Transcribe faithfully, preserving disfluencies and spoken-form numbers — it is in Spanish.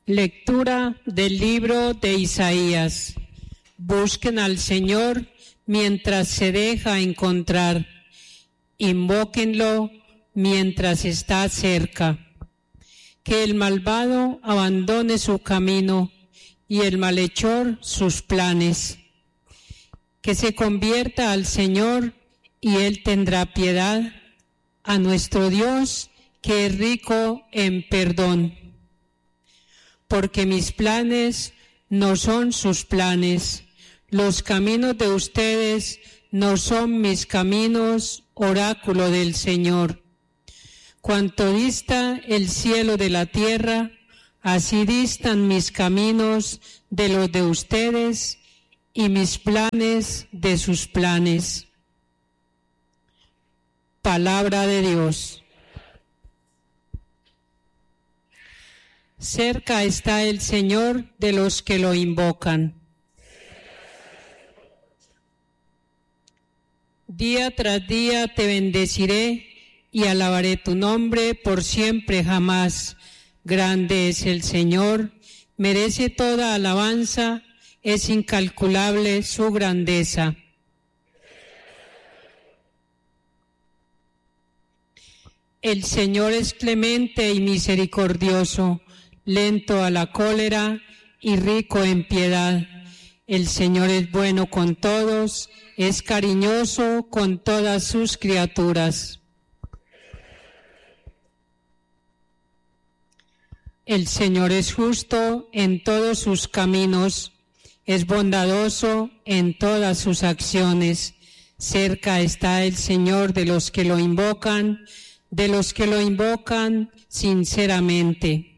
Lectura del libro de Isaías. Busquen al Señor mientras se deja encontrar. Invóquenlo mientras está cerca. Que el malvado abandone su camino y el malhechor sus planes. Que se convierta al Señor y Él tendrá piedad, a nuestro Dios que es rico en perdón. Porque mis planes no son sus planes, los caminos de ustedes no son mis caminos, oráculo del Señor. Cuanto dista el cielo de la tierra, así distan mis caminos de los de ustedes y mis planes de sus planes. Palabra de Dios. Cerca está el Señor de los que lo invocan. Día tras día te bendeciré y alabaré tu nombre por siempre jamás. Grande es el Señor, merece toda alabanza, es incalculable su grandeza. El Señor es clemente y misericordioso, lento a la cólera y rico en piedad. El Señor es bueno con todos, es cariñoso con todas sus criaturas. El Señor es justo en todos sus caminos, es bondadoso en todas sus acciones. Cerca está el Señor de los que lo invocan, de los que lo invocan sinceramente.